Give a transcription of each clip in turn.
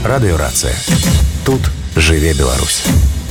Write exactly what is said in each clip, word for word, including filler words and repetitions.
Радыёрацыя. Тут жыве Беларусь.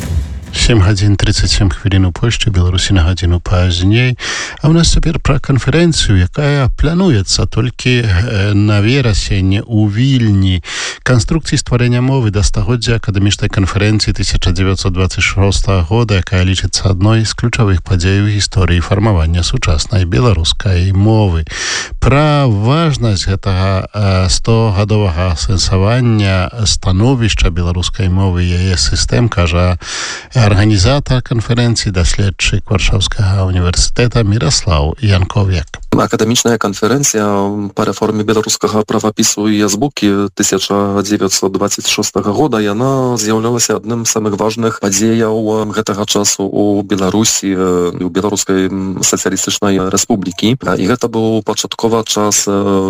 сем гадзін тридцать сем хвілін у Польшчы, Беларусі на гадзіну пазней. А ў нас цяпер пра канферэнцыю, якая плануецца толькі на верасень у Вільні. Канструкцыі стварэння мовы да стагоддзя акадэмічнай канферэнцыі тысяча девятьсот двадцать шестого года, якая лічыцца адной з ключавых падзей у гісторыі фармавання сучаснай беларускай мовы. Пра важнасць гэтага стогадовага асэнсавання становішча беларускай мовы і яе сістэм кажа арганізатар канферэнцыі, даследчык Варшаўскага універсітэта Міраслаў Янковек. Акадэмічная канферэнцыя па рэформе беларускага правапісу і азбукі тысяча девятьсот двадцать шестого года, яна з'яўлялася адным з самых важных падзеяў гэтага часу ў Беларусі, у Беларускай сацыялістычнай рэспублікі. І гэта быў пачатковы час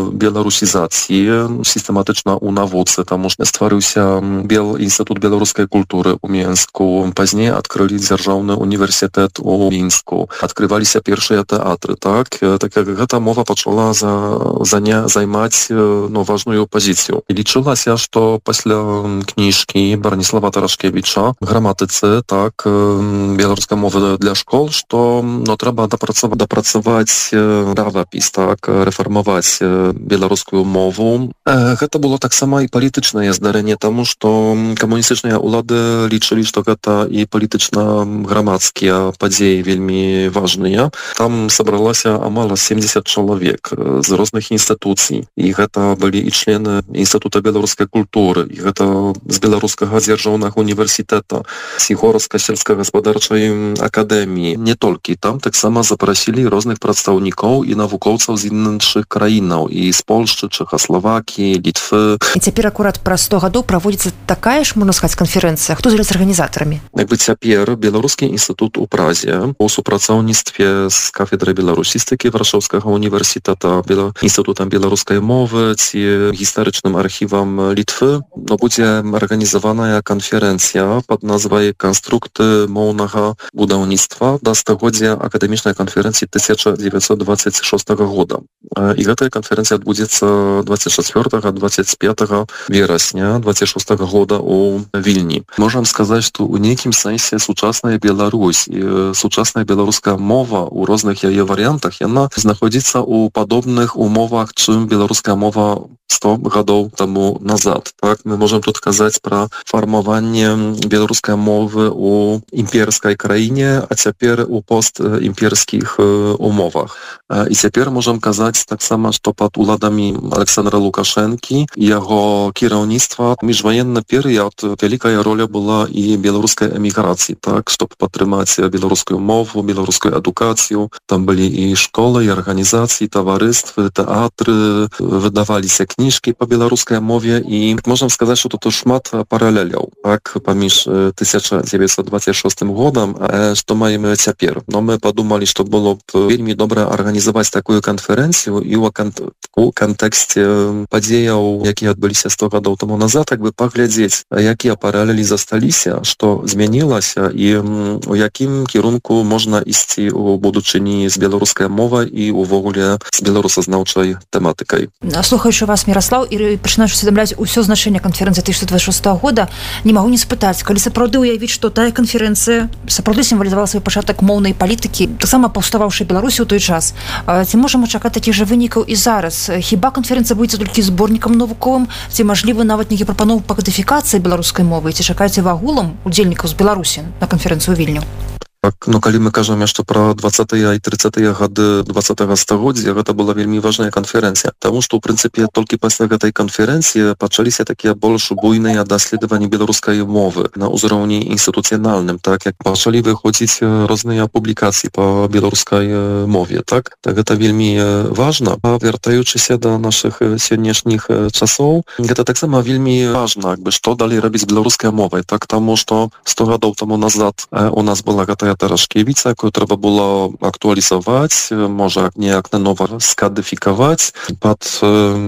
беларусізацыі сістэматычна ў навуцы, таму што стварыўся Бел інстытут беларускай культуры ў Мінску. Пазней адкрылі дзяржаўны універсітэт у Мінску. Адкрываліся першыя тэатры, так? Так як гэта мова пачала за, за не займаць ну, важную пазіцыю. І лічылася, што пасля кніжкі Браніслава Тарашкевіча граматыцы, так, беларускай мовы для школ, што ну, трэба дапрацаваць, дапрацаваць правапіс, так, рэфармаваць беларускую мову. Гэта было таксама і палітычнае здарэнне, таму што камуністычныя ўлады лічылі, што гэта і палітычна-грамадскія падзеі вельмі важныя. Там сабралася амаль семьдесят чалавек з розных інстытуцый. І гэта былі і члены Інстытута беларускай культуры, і гэта з Беларускага дзяржаўнага універсітэта, з Ігорскай сельскагаспадарчай акадэміі. Не толькі там, таксама запрасілі розных прадстаўнікоў і навукоўцаў з іншых краінаў, і з Польшчы, Чэхаславакіі, Літвы. І цяпер акурат праз сто гадоў праводзіцца такая ж, можна сказаць, канферэнцыя. Хто з'яўляецца арганізатарамі? Якби цяпер Беларускі інстытут у Празе у супрацоўніцтве з кафедрай беларусістыкі Варшаўскага універсітэта, інстытутам беларускай мовы ці гістарычным архівам Літвы, no, будзе арганізаваная канферэнцыя пад назвай «Канструкты моўнага будаўніцтва да стагоддзя акадэмічнай канферэнцыі тысяча девятьсот двадцать шестого года». І гэтая канферэнцыя адбудзецца двадцать четвёртого - двадцать пятого верасня двадцать шестого года у Вільні. Можам сказаць, што ў нейкім сэнсе сучасная Беларусь і сучасная беларуская мова ў розных яе варыянтах, яна знаходзіцца ў падобных умовах, чым беларуская мова сто гадоў таму назад. Так, мы можам тут казаць пра фармаванне беларускай мовы ў імперскай краіне, а цяпер у постімперскіх умовах. І цяпер можам казаць таксама, што пад уладамі Александра Лукашэнкі і яго кіраўніцтва міжваенны перыяд вялікая роля была і беларускай эміграцыі, так, щоб падтрымаць беларускую мову, беларускую адукацыю. Там былі і школы, і арганізацыі, таварыствы, тэатры, выдаваліся кніжкі па беларускай мове, і можам сказаць, што тут шмат паралеляў, так, паміж тысяча девятьсот двадцать шестым годам, што маем цяпер. Но мы падумалі, што было б вельмі добра арганізаваць такую канферэнцыю і ў кантэксце падзеяў, якія адбыліся сто гадоў таму назад, як бы паглядзець, якія паралелі засталіся, што змянілася і у якім кірунку можна ісці ў будучыні з беларускай мовай і увогуле з беларусазнаўчай тэматыкай. Слухаючы вас, Міраслаў, і пачынаючы усведамляць усё значэнне канферэнцыі тысяча двадцать шестого года, не магу не спытаць, калі сапраўды ўявіць, што тая канферэнцыя сапраўды сімвалізавала свой пачатак моўнай палітыкі, таксама паўставаўшай Беларусі ў той час. Ці можам чакаць такіх жа вынікаў і зараз? Хіба канферэнцыя будзе толькі зборнікам навуковым, ці мажлівы нават нейкі прапановы па кадыфікацыі беларускай мовы, ці чакаеце вы агулам удзельнікаў з Беларусі на канферэнцыю ў Вільню? Так, ну калі мы кажам яшчэ пра двадцатыя і трыццатыя гады двадцатага стагоддзя, гэта была вельмі важная канферэнцыя, таму што ў прынцыпе толькі пасля гэтай канферэнцыі пачаліся такія больш буйныя даследаванні беларускай мовы на ўзроўні інстытуцыянальным, так як пачалі выходзіць розныя публікацыі па беларускай мове, так? Так гэта вельмі важна. А вяртаючыся да нашых сённяшніх часоў, гэта таксама вельмі важна, як бы што далей рабіць беларускай мовай, так, таму што сто гадоў таму назад у нас была гэтая Тарашкевіца, якую трэба было актуалізаваць, можа неяк нанова скадыфікаваць пад